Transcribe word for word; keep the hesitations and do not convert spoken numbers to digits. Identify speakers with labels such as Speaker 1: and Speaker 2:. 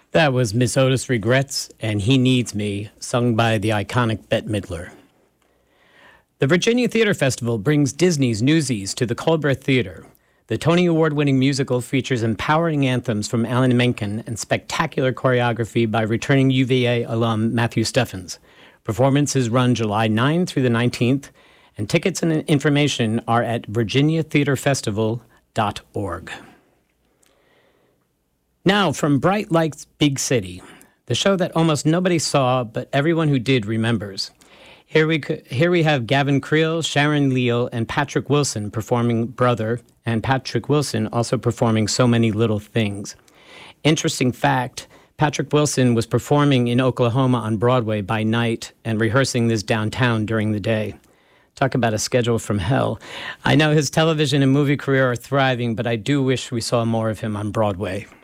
Speaker 1: That was Miss Otis Regrets and He Needs Me, sung by the iconic Bette Midler. The Virginia Theater Festival brings Disney's Newsies to the Culber Theater. The Tony Award-winning musical features empowering anthems from Alan Menken and spectacular choreography by returning U V A alum Matthew Steffens. Performances run July ninth through the nineteenth, and tickets and information are at virginia theater festival dot org. Now, from Bright Lights Big City, the show that almost nobody saw, but everyone who did remembers. Here we here we have Gavin Creel, Sharon Leal, and Patrick Wilson performing Brother, and Patrick Wilson also performing So Many Little Things. Interesting fact, Patrick Wilson was performing in Oklahoma on Broadway by night and rehearsing this downtown during the day. Talk about a schedule from hell. I know his television and movie career are thriving, but I do wish we saw more of him on Broadway.